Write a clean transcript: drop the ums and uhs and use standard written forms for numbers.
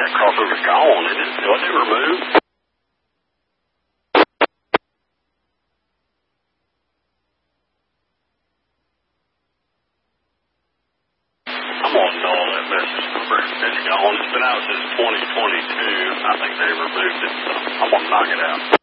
that crossover's gone, isn't it? Wasn't it removed? I'm gonna know that message number. It's gone. It's been out since 2022. I think they removed it, so I'm gonna knock it out.